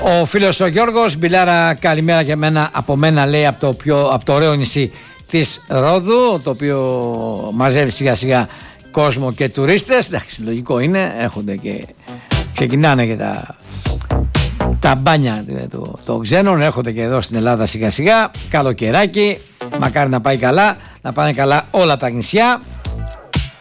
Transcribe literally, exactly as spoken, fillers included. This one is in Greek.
Ο φίλος ο Γιώργος, Μπιλάρα, καλημέρα και μένα, από μένα, λέει, από το, πιο, από το ωραίο νησί της Ρόδου, το οποίο μαζεύει σιγά σιγά κόσμο και τουρίστες. Εντάξει, λογικό είναι, έρχονται και ξεκινάνε και τα, τα μπάνια των το ξένων, έρχονται και εδώ στην Ελλάδα σιγά σιγά. Καλοκαιράκι, μακάρι να πάει καλά, να πάνε καλά όλα τα νησιά.